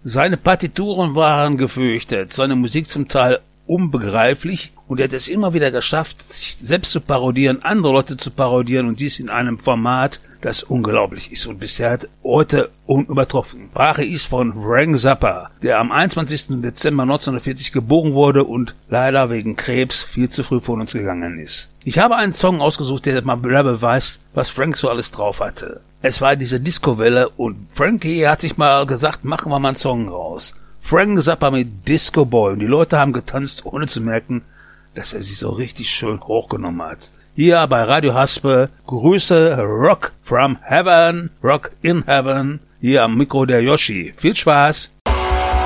Seine Partituren waren gefürchtet, seine Musik zum Teil unbegreiflich, und er hat es immer wieder geschafft, sich selbst zu parodieren, andere Leute zu parodieren, und dies in einem Format, das unglaublich ist und bisher hat heute unübertroffen. Sprache ist von Frank Zappa, der am 21. Dezember 1940 geboren wurde und leider wegen Krebs viel zu früh von uns gegangen ist. Ich habe einen Song ausgesucht, der mal beweist, was Frank so alles drauf hatte. Es war diese Disco-Welle und Frankie hat sich mal gesagt, machen wir mal einen Song raus. Frank Zappa mit Disco Boy, und die Leute haben getanzt, ohne zu merken, dass er sich so richtig schön hochgenommen hat. Hier bei Radio Haspe, Grüße, Rock from Heaven, Rock in Heaven, hier am Mikro der Yoshi. Viel Spaß!